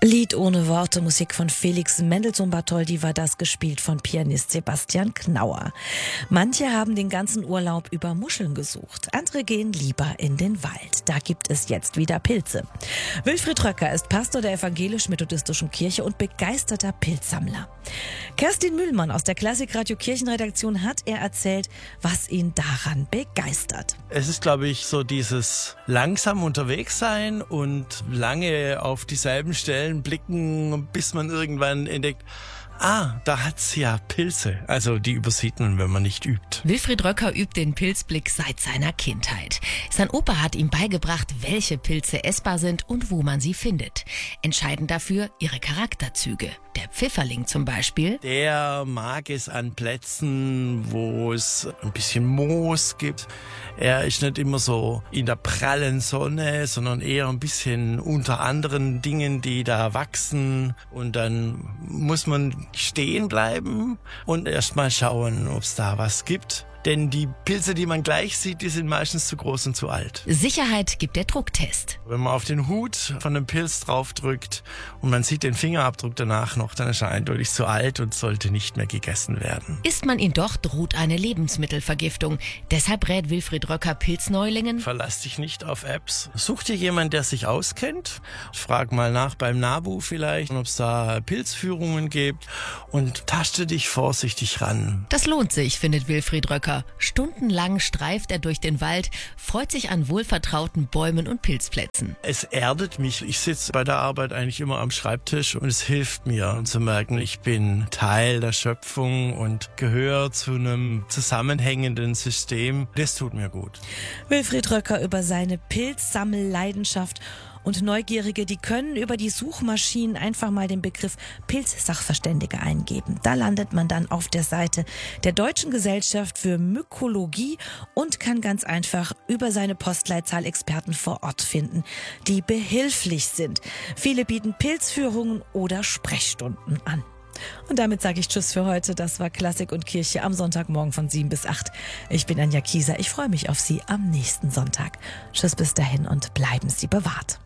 Lied ohne Worte, Musik von Felix Mendelssohn-Bartholdy war das, gespielt von Pianist Sebastian Knauer. Manche haben den ganzen Urlaub über Muscheln gesucht, andere gehen lieber in den Wald. Da gibt es jetzt wieder Pilze. Wilfried Röcker ist Pastor der evangelisch-methodistischen Kirche und begeisterter Pilzsammler. Kerstin Mühlmann aus der Klassikradio Kirchenredaktion hat er erzählt, was ihn daran begeistert. Es ist, glaube ich, so dieses langsam unterwegs sein und lange auf dieselben Stellen blicken, bis man irgendwann entdeckt, da hat's ja Pilze. Also die übersieht man, wenn man nicht übt. Wilfried Röcker übt den Pilzblick seit seiner Kindheit. Sein Opa hat ihm beigebracht, welche Pilze essbar sind und wo man sie findet. Entscheidend dafür ihre Charakterzüge. Der Pfifferling zum Beispiel. Der mag es an Plätzen, wo es ein bisschen Moos gibt. Er ist nicht immer so in der prallen Sonne, sondern eher ein bisschen unter anderen Dingen, die da wachsen. Und dann muss man stehen bleiben und erst mal schauen, ob es da was gibt. Denn die Pilze, die man gleich sieht, die sind meistens zu groß und zu alt. Sicherheit gibt der Drucktest. Wenn man auf den Hut von einem Pilz draufdrückt und man sieht den Fingerabdruck danach noch, dann ist er eindeutig zu alt und sollte nicht mehr gegessen werden. Isst man ihn doch, droht eine Lebensmittelvergiftung. Deshalb rät Wilfried Röcker Pilzneulingen: Verlass dich nicht auf Apps. Such dir jemanden, der sich auskennt. Frag mal nach beim NABU vielleicht, ob es da Pilzführungen gibt, und taste dich vorsichtig ran. Das lohnt sich, findet Wilfried Röcker. Stundenlang streift er durch den Wald, freut sich an wohlvertrauten Bäumen und Pilzplätzen. Es erdet mich. Ich sitze bei der Arbeit eigentlich immer am Schreibtisch und es hilft mir zu merken, ich bin Teil der Schöpfung und gehöre zu einem zusammenhängenden System. Das tut mir gut. Wilfried Röcker über seine Pilzsammelleidenschaft. Und Neugierige, die können über die Suchmaschinen einfach mal den Begriff Pilzsachverständige eingeben. Da landet man dann auf der Seite der Deutschen Gesellschaft für Mykologie und kann ganz einfach über seine Postleitzahl Experten vor Ort finden, die behilflich sind. Viele bieten Pilzführungen oder Sprechstunden an. Und damit sage ich Tschüss für heute. Das war Klassik und Kirche am Sonntagmorgen von 7 bis 8. Ich bin Anja Kieser. Ich freue mich auf Sie am nächsten Sonntag. Tschüss bis dahin und bleiben Sie bewahrt.